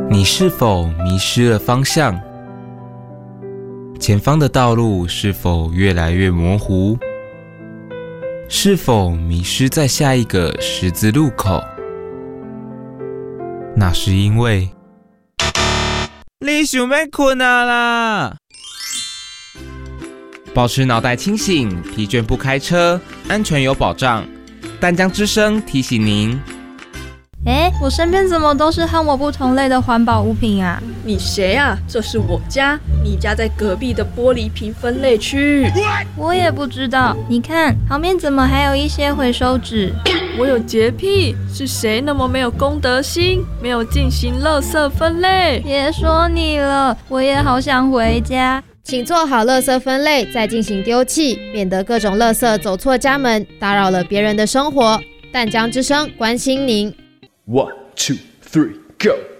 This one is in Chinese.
你是否迷失了方向？前方的道路是否越来越模糊？是否迷失在下一个十字路口？那是因为你想要困啦！保持脑袋清醒，疲倦不开车，安全有保障。淡江之声提醒您。 我身边怎么都是和我不同类的环保物品啊？ 你谁啊？这是我家，你家在隔壁的玻璃瓶分类区。 我也不知道，你看旁边怎么还有一些回收纸？ 我有洁癖，是谁那么没有公德心，没有进行垃圾分类？ 别说你了，我也好想回家。 请做好垃圾分类，再进行丢弃，免得各种垃圾走错家门，打扰了别人的生活。淡江之声关心您。 1, 2, 3, go!